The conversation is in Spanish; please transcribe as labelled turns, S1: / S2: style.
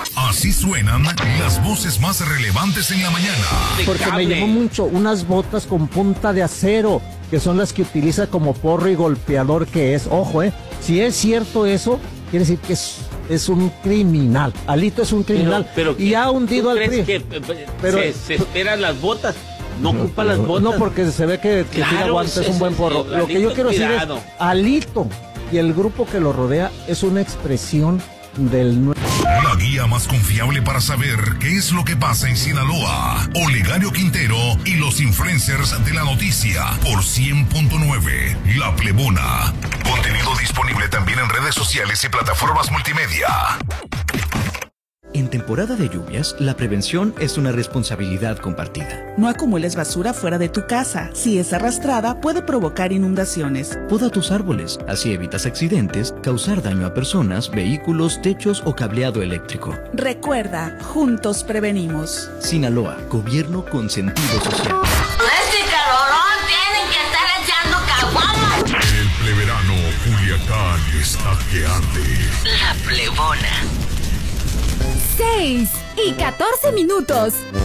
S1: Así suenan las voces más relevantes en la mañana.
S2: Porque me llamó mucho unas botas con punta de acero, que son las que utiliza como porro y golpeador que es. Ojo, si es cierto eso, quiere decir que es un criminal. Alito es un criminal.
S3: Pero
S2: y ha hundido al PRI.
S3: Pero se esperan las botas. No ocupa las botas.
S2: No, porque se ve que tiene aguante, es un buen porro. Lo que yo quiero decir es, Alito y el grupo que lo rodea es una expresión del nuevo.
S1: La guía más confiable para saber qué es lo que pasa en Sinaloa. Olegario Quintero y los influencers de la noticia por 100.9 La Plebona. Contenido disponible también en redes sociales y plataformas multimedia.
S4: En temporada de lluvias, la prevención es una responsabilidad compartida.
S5: No acumules basura fuera de tu casa. Si es arrastrada, puede provocar inundaciones.
S4: Poda tus árboles, así evitas accidentes, causar daño a personas, vehículos, techos o cableado eléctrico.
S5: Recuerda, juntos prevenimos.
S4: Sinaloa, gobierno con sentido social.
S6: Este calorón tienen que estar echando caguamas.
S1: El pleberano Culiacán está que arde.
S6: La Plebona.
S7: 6:14.